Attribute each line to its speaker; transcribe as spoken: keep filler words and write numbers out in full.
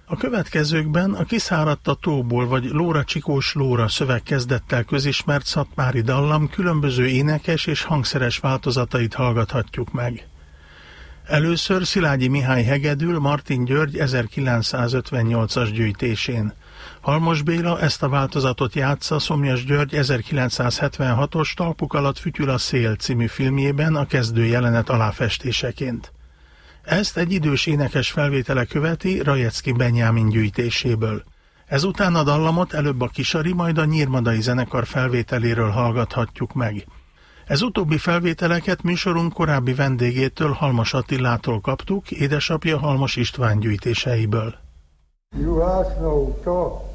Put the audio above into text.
Speaker 1: A következőkben a Kiszáradt a tóból vagy Lóra Csikós Lóra szövegkezdettel közismert szatmári dallam különböző énekes és hangszeres változatait hallgathatjuk meg. Először Szilágyi Mihály hegedül Martin György ezerkilencszázötvennyolcas gyűjtésén. Halmos Béla ezt a változatot játsza Szomjas György ezerkilencszázhetvenhatos Talpuk alatt fütyül a szél című filmjében a kezdő jelenet aláfestéseként. Ezt egy idős énekes felvétele követi Rajecki Benyámin gyűjtéséből. Ezután a dallamot előbb a Kisari, majd a Nyírmadai zenekar felvételéről hallgathatjuk meg. Ez utóbbi felvételeket műsorunk korábbi vendégétől, Halmos Attilától kaptuk, édesapja Halmos István gyűjtéseiből.
Speaker 2: You ask no talk.